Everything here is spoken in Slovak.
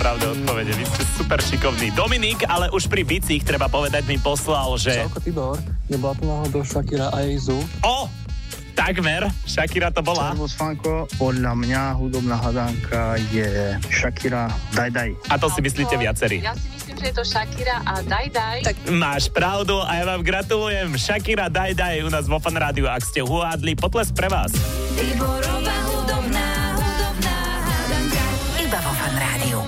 správne odpovede. Vy ste super šikovní. Dominik, ale už pri bicích treba povedať, mi poslal, že... Čauko, Tibor. Nebola to náhodou Shakira a Eizu? Takmer. Shakira to bola. Servus, Fanko. Podľa mňa hudobná hadanka je Shakira Daj. A to si myslíte viacerí. Ja si myslím, že je to Shakira a Daj. Tak máš pravdu a ja vám gratulujem. Shakira Daj u nás vo Fan Rádiu. Ak ste uhádli, potles pre vás. Tibor